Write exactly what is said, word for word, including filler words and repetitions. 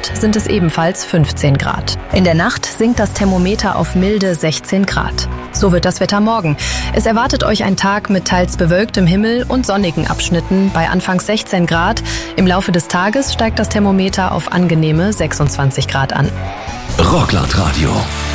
Ort sind es ebenfalls fünfzehn Grad. In der Nacht sinkt das Thermometer auf milde sechzehn Grad. So wird das Wetter morgen. Es erwartet euch ein Tag mit teils bewölktem Himmel und sonnigen Abschnitten bei anfangs sechzehn Grad. Im Laufe des Tages steigt das Thermometer auf angenehme sechsundzwanzig Grad an. Rockland Radio.